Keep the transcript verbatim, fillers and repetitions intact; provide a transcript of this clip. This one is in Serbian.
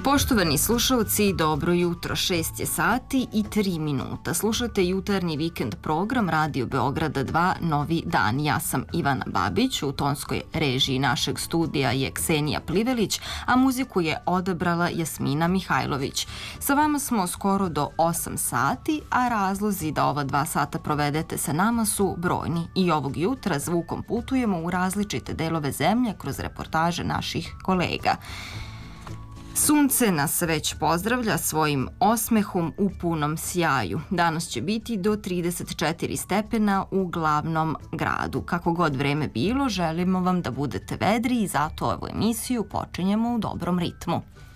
Poštovani slušalci, dobro jutro, šest je sati i tri minuta. Slušate jutarnji vikend program Radio Beograda dva Novi dan. Ja sam Ivana Babić, u tonskoj režiji našeg studija je Ksenija Plivelić, a muziku je odabrala Jasmina Mihajlović. Sa vama smo skoro do osam sati, a razlozi da ova dva sata provedete sa nama su brojni. I ovog jutra zvukom putujemo u različite delove zemlje kroz reportaže naših kolega. Sunce nas već pozdravlja svojim osmehom u punom sjaju. Danas će biti do trideset četiri stepena u glavnom gradu. Kako god vreme bilo, želimo vam da budete vedri i zato ovu emisiju počinjemo u dobrom ritmu.